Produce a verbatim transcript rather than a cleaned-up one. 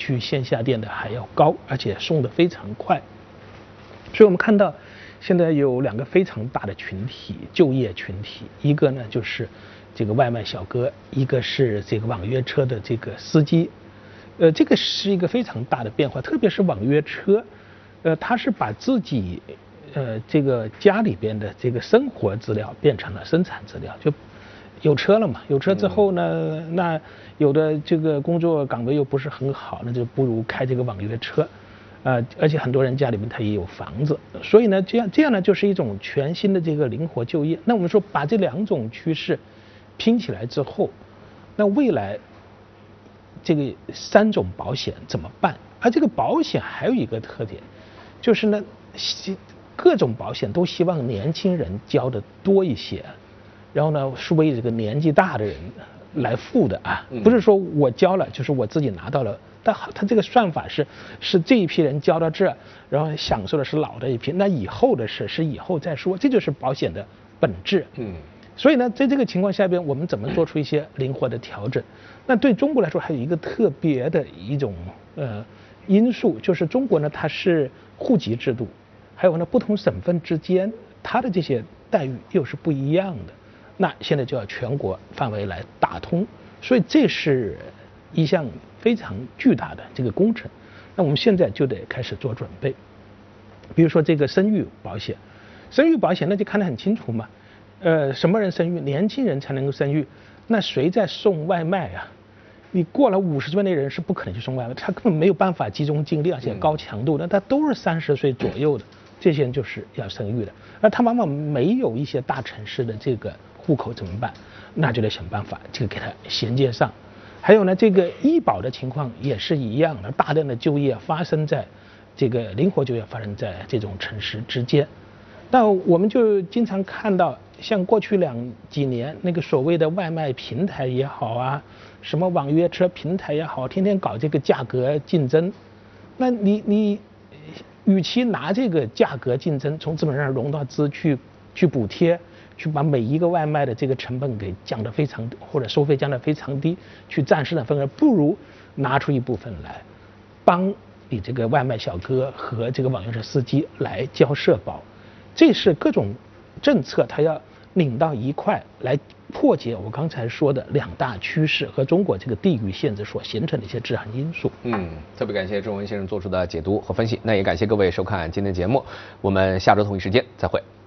去线下店的还要高，而且送的非常快。所以我们看到现在有两个非常大的群体，就业群体，一个呢就是这个外卖小哥，一个是这个网约车的这个司机。呃，这个是一个非常大的变化，特别是网约车，呃，他是把自己呃这个家里边的这个生活资料变成了生产资料，就有车了嘛，有车之后呢，嗯、那有的这个工作岗位又不是很好，那就不如开这个网约车，呃，而且很多人家里面他也有房子，所以呢，这样这样呢就是一种全新的这个灵活就业。那我们说把这两种趋势拼起来之后，那未来这个三种保险怎么办？而这个保险还有一个特点，就是呢，各种保险都希望年轻人交的多一些，然后呢是为这个年纪大的人来付的啊，不是说我交了就是我自己拿到了。但他这个算法是是这一批人交到这，然后享受的是老的一批，那以后的事是以后再说，这就是保险的本质。嗯。所以呢，在这个情况下边，我们怎么做出一些灵活的调整？那对中国来说，还有一个特别的一种呃因素，就是中国呢，它是户籍制度，还有呢，不同省份之间它的这些待遇又是不一样的。那现在就要全国范围来打通，所以这是一项非常巨大的这个工程。那我们现在就得开始做准备，比如说这个生育保险，生育保险那就看得很清楚嘛。呃，什么人生育？年轻人才能够生育。那谁在送外卖啊？你过了五十岁那人是不可能去送外卖，他根本没有办法集中精力，而且高强度的，他都是三十岁左右的，这些人就是要生育的。而他往往没有一些大城市的这个户口怎么办？那就得想办法这个给他衔接上。还有呢，这个医保的情况也是一样的，大量的就业发生在这个灵活就业发生在这种城市之间。那我们就经常看到，像过去两几年那个所谓的外卖平台也好啊，什么网约车平台也好，天天搞这个价格竞争。那你你，与其拿这个价格竞争从资本上融到资去去补贴，去把每一个外卖的这个成本给降得非常或者收费降得非常低，去占市场份额，不如拿出一部分来，帮你这个外卖小哥和这个网约车司机来交社保。这是各种政策，它要拧到一块来破解我刚才说的两大趋势和中国这个地域限制所形成的一些制衡因素。 嗯，特别感谢钟文先生做出的解读和分析，那也感谢各位收看今天的节目，我们下周同一时间再会。